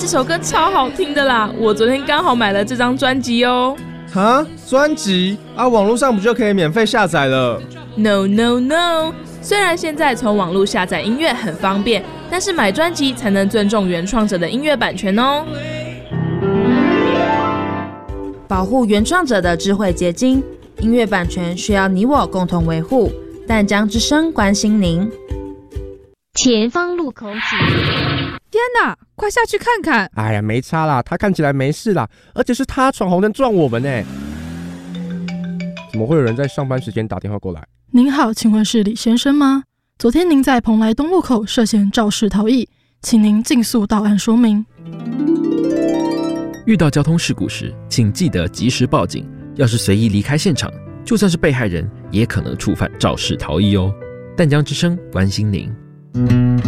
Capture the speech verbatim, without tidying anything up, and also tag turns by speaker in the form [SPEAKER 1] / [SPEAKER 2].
[SPEAKER 1] 首歌超好听的啦，我昨天刚好买了这张专辑哦。
[SPEAKER 2] 哈，专辑啊，网络上不就可以免费下载了？
[SPEAKER 1] No No No， 虽然现在从网络下载音乐很方便，但是买专辑才能尊重原创者的音乐版权哦。
[SPEAKER 3] 保护原创者的智慧结晶，音乐版权需要你我共同维护。淡江之声关心您。
[SPEAKER 4] 前方路口请。
[SPEAKER 5] 天哪，快下去看看！
[SPEAKER 6] 哎呀，没差啦，他看起来没事啦，而且是他闯红灯撞我们呢。怎么会有人在上班时间打电话过来？
[SPEAKER 7] 您好，请问是李先生吗？昨天您在蓬莱东路口涉嫌肇事逃逸，请您尽速到案说明。
[SPEAKER 8] 遇到交通事故时，请记得及时报警。要是随意离开现场，就算是被害人，也可能触犯肇事逃逸哦。淡江之声关心您。